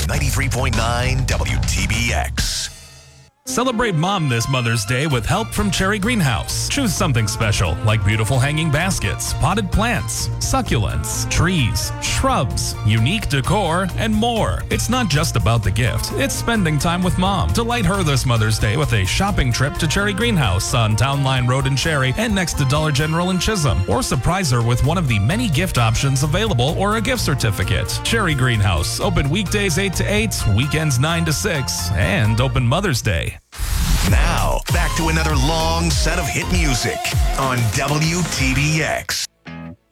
93.9 WTBX. Celebrate Mom this Mother's Day with help from Cherry Greenhouse. Choose something special like beautiful hanging baskets, potted plants, succulents, trees, shrubs, unique decor, and more. It's not just about the gift. It's spending time with Mom. Delight her this Mother's Day with a shopping trip to Cherry Greenhouse on Town Line Road in Cherry and next to Dollar General in Chisholm. Or surprise her with one of the many gift options available or a gift certificate. Cherry Greenhouse, open weekdays 8 to 8, weekends 9 to 6, and open Mother's Day. Now, back to another long set of hit music on WTBX.